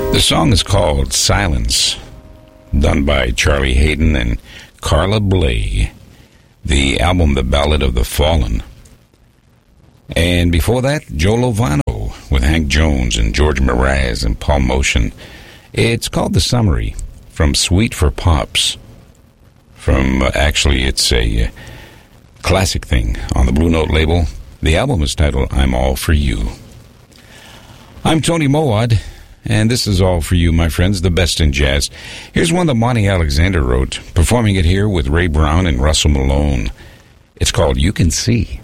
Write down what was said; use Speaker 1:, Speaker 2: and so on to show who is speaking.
Speaker 1: The song is called Silence, done by Charlie Hayden and Carla Bley. The album, The Ballad of the Fallen. And before that, Joe Lovano with Hank Jones and George Mraz and Paul Motion. It's called The Summary, from Sweet for Pops. Actually, it's a classic thing on the Blue Note label. The album is titled I'm All For You. I'm Tony Mowat, and this is All For You, my friends, the best in jazz. Here's one that Monty Alexander wrote, performing it here with Ray Brown and Russell Malone. It's called You Can See.